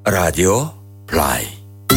Radio Play.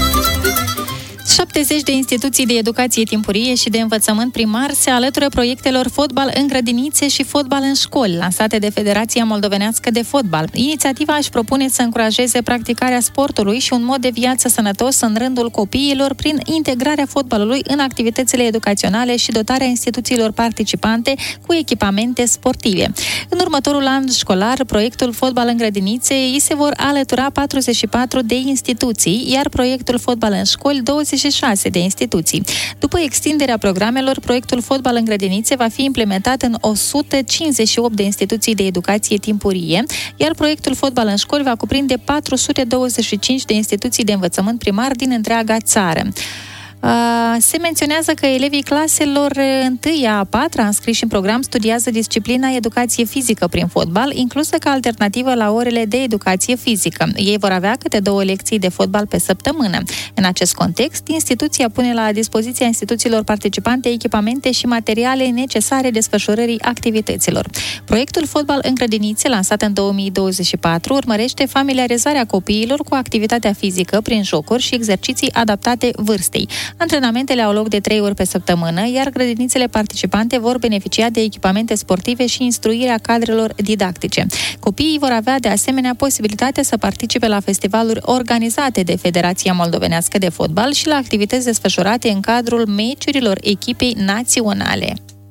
70 de instituții de educație timpurie și de învățământ primar se alătură proiectelor fotbal în grădinițe și fotbal în școli, lansate de Federația Moldovenească de Fotbal. Inițiativa își propune să încurajeze practicarea sportului și un mod de viață sănătos în rândul copiilor prin integrarea fotbalului în activitățile educaționale și dotarea instituțiilor participante cu echipamente sportive. În următorul an școlar, proiectul Fotbal în grădinițe îi se vor alătura 44 de instituții, iar proiectul Fotbal în școli 26 de instituții. După extinderea programelor, proiectul Fotbal în grădinițe va fi implementat în 158 de instituții de educație timpurie, iar proiectul Fotbal în școli va cuprinde 425 de instituții de învățământ primar din întreaga țară. Se menționează că elevii claselor 1-a, 4-a înscriși în program studiază disciplina educație fizică prin fotbal, inclusă ca alternativă la orele de educație fizică. Ei vor avea câte 2 lecții de fotbal pe săptămână. În acest context, instituția pune la dispoziția instituțiilor participante echipamente și materiale necesare desfășurării activităților. Proiectul Fotbal în grădinițe, lansat în 2024, urmărește familiarizarea copiilor cu activitatea fizică prin jocuri și exerciții adaptate vârstei. Antrenamentele au loc de 3 ori pe săptămână, iar grădinițele participante vor beneficia de echipamente sportive și instruirea cadrelor didactice. Copiii vor avea de asemenea posibilitatea să participe la festivaluri organizate de Federația Moldovenească de Fotbal și la activități desfășurate în cadrul meciurilor echipei naționale.